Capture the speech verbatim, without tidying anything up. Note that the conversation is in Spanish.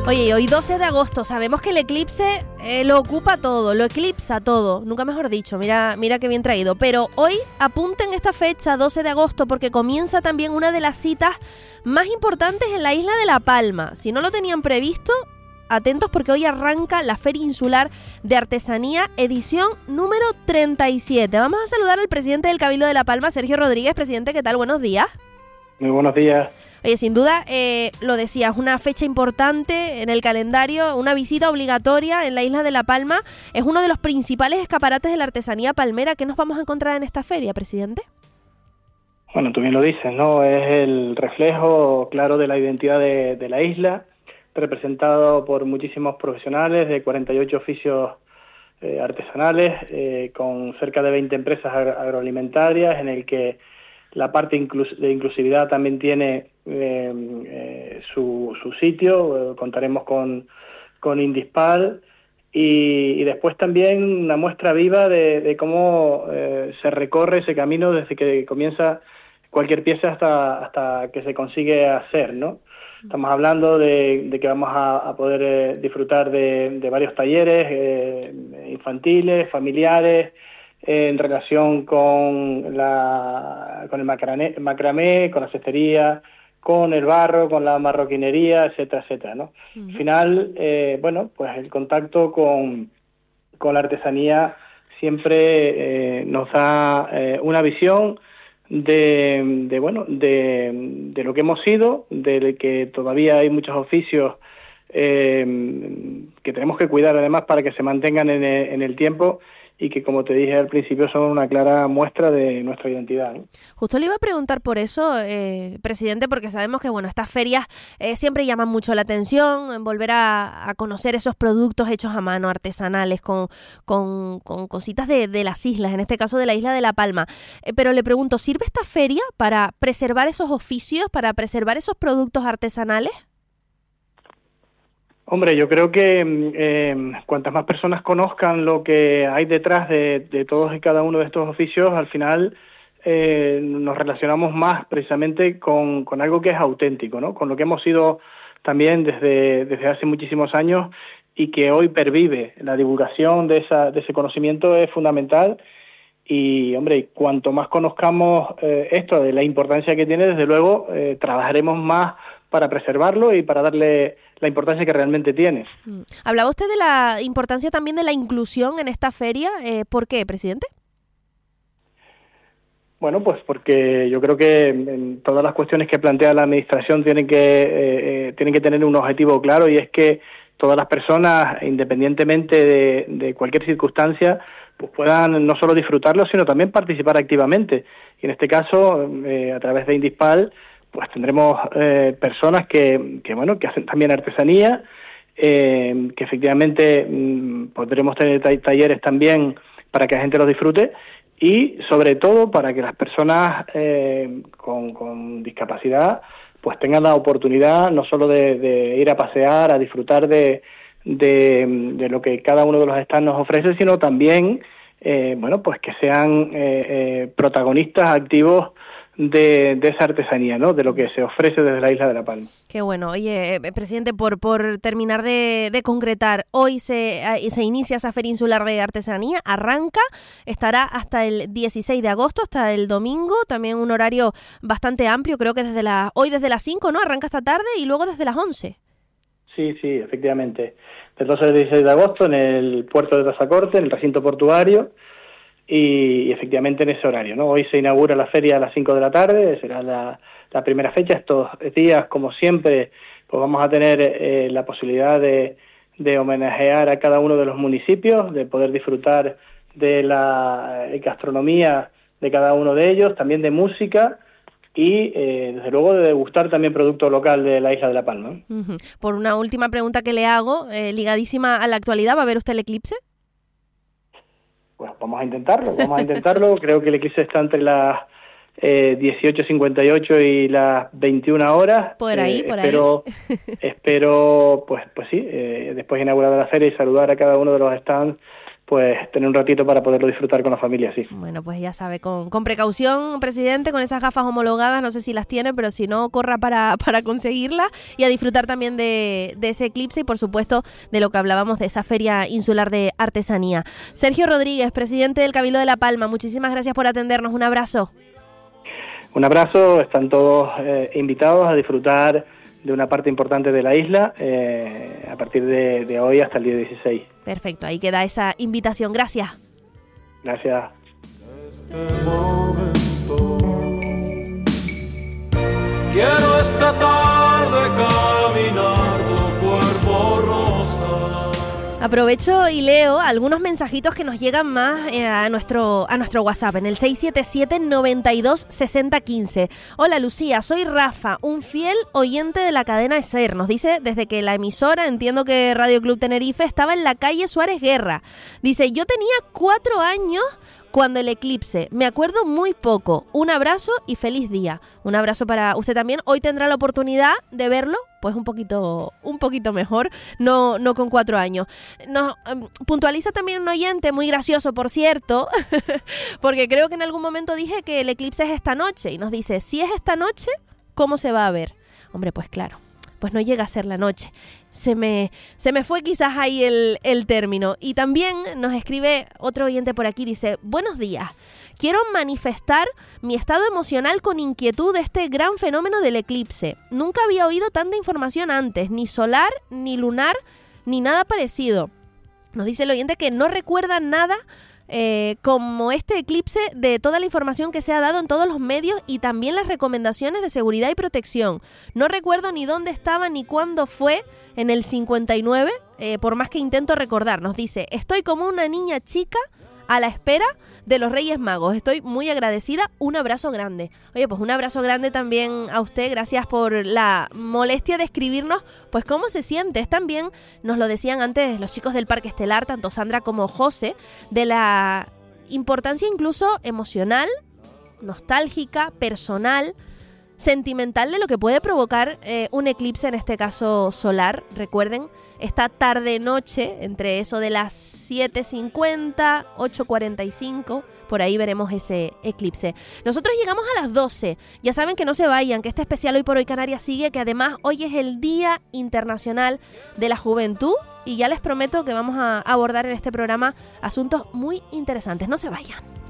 Oye, y hoy doce de agosto, sabemos que el eclipse eh, lo ocupa todo, lo eclipsa todo, nunca mejor dicho, mira, mira qué bien traído. Pero hoy apunten esta fecha, doce de agosto, porque comienza también una de las citas más importantes en la isla de La Palma. Si no lo tenían previsto, atentos porque hoy arranca la Feria Insular de Artesanía, edición número treinta y siete. Vamos a saludar al presidente del Cabildo de La Palma, Sergio Rodríguez. Presidente, ¿qué tal? Buenos días. Muy buenos días. Oye, sin duda, eh, lo decías, una fecha importante en el calendario, una visita obligatoria en la isla de La Palma. Es uno de los principales escaparates de la artesanía palmera. ¿Qué nos vamos a encontrar en esta feria, presidente? Bueno, tú bien lo dices, ¿no? Es el reflejo claro de la identidad de, de la isla, representado por muchísimos profesionales de cuarenta y ocho oficios eh, artesanales, eh, con cerca de veinte empresas agro- agroalimentarias, en el que la parte inclus- de inclusividad también tiene eh, eh, su, su sitio. Eh, contaremos con, con Indispal y, y después también una muestra viva de, de cómo eh, se recorre ese camino desde que comienza cualquier pieza hasta, hasta que se consigue hacer, ¿no? Estamos hablando de, de que vamos a, a poder eh, disfrutar de, de varios talleres eh, infantiles, familiares, en relación con la con el macramé, macramé, con la cestería, con el barro, con la marroquinería, etcétera, etcétera, ¿no? Uh-huh. Al final, eh, bueno, pues el contacto con, con la artesanía siempre eh, nos da eh, una visión de, de bueno, de, de lo que hemos sido, de que todavía hay muchos oficios eh, que tenemos que cuidar además para que se mantengan en el, en el tiempo, y que, como te dije al principio, son una clara muestra de nuestra identidad, ¿no? Justo le iba a preguntar por eso, eh, presidente, porque sabemos que bueno, estas ferias eh, siempre llaman mucho la atención, volver a, a conocer esos productos hechos a mano, artesanales, con, con, con cositas de, de las islas, en este caso de la isla de La Palma. Eh, pero le pregunto, ¿sirve esta feria para preservar esos oficios, para preservar esos productos artesanales? Hombre, yo creo que eh, cuantas más personas conozcan lo que hay detrás de, de todos y cada uno de estos oficios, al final eh, nos relacionamos más precisamente con, con algo que es auténtico, ¿no? Con lo que hemos sido también desde, desde hace muchísimos años y que hoy pervive. La divulgación de, esa, de ese conocimiento es fundamental y, hombre, cuanto más conozcamos eh, esto, de la importancia que tiene, desde luego eh, trabajaremos más para preservarlo y para darle la importancia que realmente tiene. Hablaba usted de la importancia también de la inclusión en esta feria. Eh, ¿Por qué, presidente? Bueno, pues porque yo creo que en todas las cuestiones que plantea la Administración tienen que, eh, tienen que tener un objetivo claro, y es que todas las personas, independientemente de, de cualquier circunstancia, pues puedan no solo disfrutarlo, sino también participar activamente. Y en este caso, eh, a través de Indispal, pues tendremos eh, personas que, que, bueno, que hacen también artesanía, eh, que efectivamente mmm, podremos tener t- talleres también para que la gente los disfrute, y sobre todo para que las personas eh, con, con discapacidad pues tengan la oportunidad no solo de, de ir a pasear, a disfrutar de, de, de lo que cada uno de los stands nos ofrece, sino también eh, bueno, pues que sean eh, eh, protagonistas activos De, de esa artesanía, ¿no? De lo que se ofrece desde la isla de La Palma. Qué bueno. Oye, eh, presidente, por por terminar de, de concretar, hoy se, eh, se inicia esa Feria Insular de Artesanía, arranca, estará hasta el dieciséis de agosto, hasta el domingo, también un horario bastante amplio, creo que desde la, hoy desde las cinco, ¿no? Arranca esta tarde y luego desde las once. Sí, sí, efectivamente. Del doce al dieciséis de agosto en el puerto de Tazacorte, en el recinto portuario, y, y efectivamente en ese horario, ¿no? Hoy se inaugura la feria a las cinco de la tarde, será la, la primera fecha. Estos días, como siempre, pues vamos a tener eh, la posibilidad de, de homenajear a cada uno de los municipios, de poder disfrutar de la gastronomía de cada uno de ellos, también de música y, eh, desde luego, de degustar también producto local de la isla de La Palma. Uh-huh. Por una última pregunta que le hago, eh, ligadísima a la actualidad, ¿va a ver usted el eclipse? Pues vamos a intentarlo, vamos a intentarlo. Creo que el eclipse está entre las eh, dieciocho cincuenta y ocho y las veintiuna horas. Por ahí, eh, por espero, ahí. espero, pues, pues sí, eh, después de inaugurar la feria y saludar a cada uno de los stands pues tener un ratito para poderlo disfrutar con la familia, sí. Bueno, pues ya sabe, con, con precaución, presidente, con esas gafas homologadas, no sé si las tiene, pero si no, corra para, para conseguirlas y a disfrutar también de, de ese eclipse y, por supuesto, de lo que hablábamos de esa Feria Insular de Artesanía. Sergio Rodríguez, presidente del Cabildo de La Palma, muchísimas gracias por atendernos. Un abrazo. Un abrazo, están todos eh, invitados a disfrutar de una parte importante de la isla eh, a partir de, de hoy hasta el día dieciséis. Perfecto, ahí queda esa invitación. Gracias. Gracias. Este momento, quiero esta tarde caminar tu cuerpo rosa. Aprovecho y leo algunos mensajitos que nos llegan más eh, a nuestro a nuestro WhatsApp en el seis siete siete, noventa y dos, sesenta, quince. Hola Lucía, soy Rafa, un fiel oyente de la cadena SER. Nos dice desde que la emisora, entiendo que Radio Club Tenerife, estaba en la calle Suárez Guerra. Dice, yo tenía cuatro años cuando el eclipse, me acuerdo muy poco. Un abrazo y feliz día. Un abrazo para usted también. Hoy tendrá la oportunidad de verlo, pues un poquito, un poquito mejor, no, no con cuatro años. Nos um, puntualiza también un oyente, muy gracioso, por cierto, porque creo que en algún momento dije que el eclipse es esta noche, y nos dice, si es esta noche, ¿cómo se va a ver? Hombre, pues claro, pues no llega a ser la noche. Se me, se me fue quizás ahí el, el término. Y también nos escribe otro oyente por aquí, dice, buenos días, quiero manifestar mi estado emocional con inquietud de este gran fenómeno del eclipse. Nunca había oído tanta información antes, ni solar, ni lunar, ni nada parecido. Nos dice el oyente que no recuerda nada Eh, como este eclipse de toda la información que se ha dado en todos los medios y también las recomendaciones de seguridad y protección. No recuerdo ni dónde estaba ni cuándo fue en el cincuenta y nueve, eh, por más que intento recordar. Nos dice, estoy como una niña chica a la espera de los Reyes Magos. Estoy muy agradecida. Un abrazo grande. Oye, pues un abrazo grande también a usted. Gracias por la molestia de escribirnos, pues cómo se siente. Es también, nos lo decían antes los chicos del Parque Estelar, tanto Sandra como José, de la importancia incluso emocional, nostálgica, personal, sentimental de lo que puede provocar eh, un eclipse, en este caso solar. Recuerden, esta tarde-noche, entre eso de las siete cincuenta, ocho cuarenta y cinco, por ahí veremos ese eclipse. Nosotros llegamos a las doce. Ya saben que no se vayan, que este especial Hoy por Hoy Canarias sigue, que además hoy es el Día Internacional de la Juventud y ya les prometo que vamos a abordar en este programa asuntos muy interesantes. No se vayan.